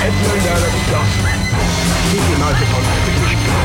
Edmund Earl of Gloucester. Keep him out upon the British